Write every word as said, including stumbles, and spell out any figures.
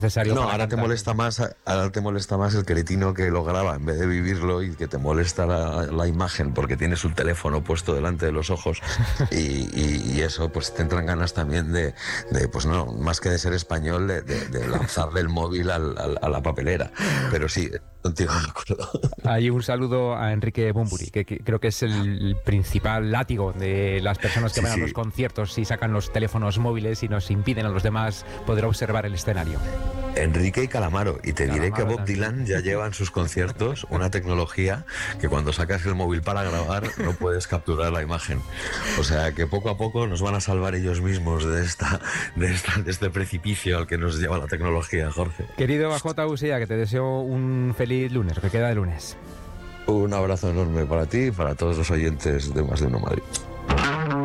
necesario No, para ahora te cantar. molesta más, ahora te molesta más el cretino que lo graba en vez de vivirlo, y que te molesta la, la imagen porque tienes un teléfono puesto delante de los ojos y, y- y eso pues te entran ganas también de, de, pues no, más que de ser español, de, de- de lanzarle el móvil al- al- a la papelera. Pero sí, contigo de acuerdo. Hay un saludo a Enrique Bunbury, que, que creo que es el principal látigo de las personas que Sí, van a los sí. conciertos y sacan los teléfonos móviles y nos impiden a los demás poder observar el escenario. Enrique y Calamaro. Y te diré que Calamaro Bob también. Dylan ya lleva en sus conciertos una tecnología que cuando sacas el móvil para grabar no puedes capturar la imagen. O sea que poco a poco nos van a salvar ellos mismos de esta, de esta, de este precipicio al que nos lleva la tecnología, Jorge. Querido A J Usía, que te deseo un feliz lunes, lo que queda de lunes. Un abrazo enorme para ti y para todos los oyentes de Más de Uno Madrid.